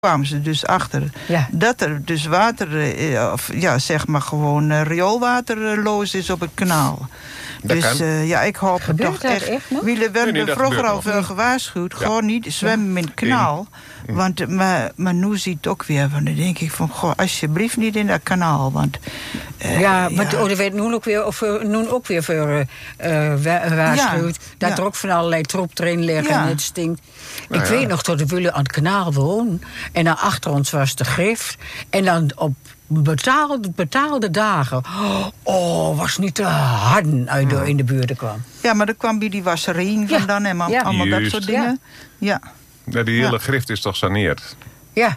kwamen ze dus achter dat er dus water, zeg maar gewoon rioolwaterloos is op het kanaal. Dus ik hoop het toch echt. We werden vroeger al veel gewaarschuwd. Gewoon niet zwemmen in het kanaal. Want, maar nu ziet het ook weer. Want dan denk ik van, goh, alsjeblieft niet in dat kanaal. Want, maar er werd nu ook weer voor waarschuwd. Dat er ook van allerlei troep erin liggen en het stinkt. Ik weet nog dat we aan het kanaal wonen. En dan achter ons was de Grift. En dan op betaalde dagen. Was niet te harden uit in de buurt kwam. Ja, maar dat kwam bij die wasserien vandaan en allemaal dat soort dingen. Ja. Die hele Grift is toch saneerd? Ja.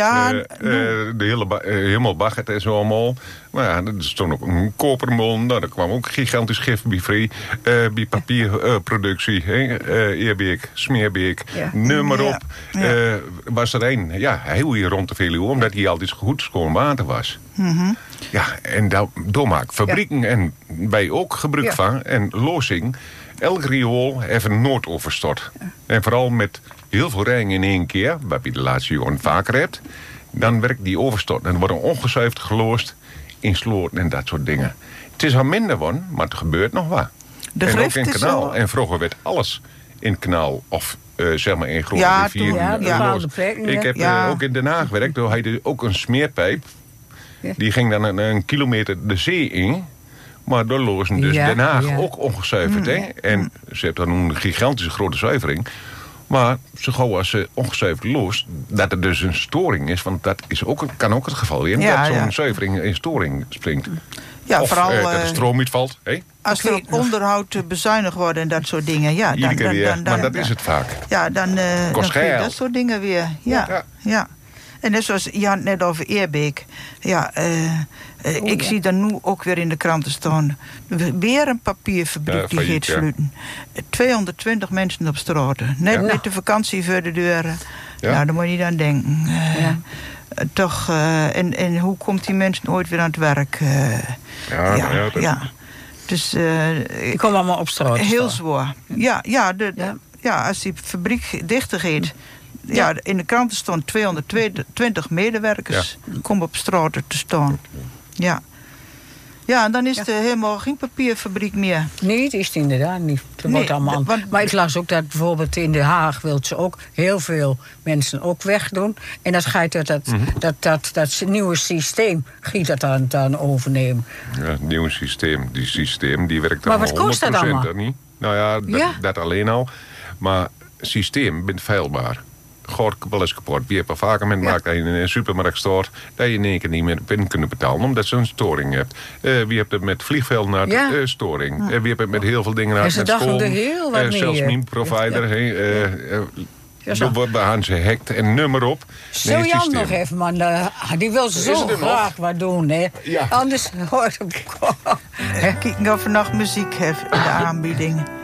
De hele Hemelbach en zo allemaal. Maar ja, er stond ook een kopermolen. Nou, daar kwam ook gigantisch gif bij vrij. Bij papierproductie. Eerbeek, Smeerbeek, noem maar op. Was er een, heel hier rond de Veluwe, omdat hij altijd goed schoon water was. Mm-hmm. Ja, en daar maakt fabrieken en wij ook gebruik van. En losing, elk riool even nooit overstort. En vooral met heel veel regen in één keer, wat je de laatste jaren vaker hebt, dan werkt die overstort. En er wordt ongezuiverd geloosd in sloten en dat soort dingen. Het is al minder van, maar het gebeurt nog wat. En ook in het kanaal. En vroeger werd alles in het kanaal of zeg maar in grote rivieren. Ik heb ook in Den Haag gewerkt. Toen had je ook een smeerpijp. Ja. Die ging dan een kilometer de zee in. Maar door lozen dus Den Haag ook ongezuiverd. Hè? En ze hebben dan een gigantische grote zuivering. Maar zo gauw als ze ongezuiverd loost, dat er dus een storing is. Want dat is kan ook het geval zijn. Dat zo'n zuivering in storing springt. Ja, of vooral, dat de stroom niet valt. Hey? Als er onderhoud bezuinigd wordt en dat soort dingen. Maar dat is het vaak. Ja, dan krijg je dat soort dingen weer. Ja. En net zoals Jan net over Eerbeek. Ik zie dan nu ook weer in de kranten staan. Weer een papierfabriek die gaat sluiten. 220 mensen op straat. Net met de vakantie voor de deuren. Ja. Nou, daar moet je aan denken. Toch, en hoe komt die mensen ooit weer aan het werk? Dus, die komen allemaal op straat. Heel zwaar. Als die fabriek dichter gaat. Ja, in de kranten stond 220 medewerkers komen op straat te staan. Ja. Ja, en dan is er helemaal geen papierfabriek meer. Nee, het is het inderdaad niet. Maar ik las ook dat bijvoorbeeld in Den Haag wil ze ook heel veel mensen ook wegdoen. En dan gaat dat nieuwe systeem gaat dat dan overnemen. Ja, het nieuwe systeem. Die systeem die werkt dan maar wat kost dat allemaal? Niet. Nou dat alleen al. Maar het systeem bent veilbaar. Gaat wel eens kapot. Wie hebt er vaker met maakt dat je in een supermarkt staat, dat je in één keer niet meer de pin kunnen betalen, omdat ze een storing hebt. Wie hebt het met vliegveld naar de storing. Wie hebt het met heel veel dingen naar school. Zelfs mijn provider. Er wordt bij Hans gehackt en nummer op. Zo Jan nog even, man. Die wil zo graag wat doen, hè. Ja. Anders hoort hem. Kijk of er nog muziek heeft in de aanbieding.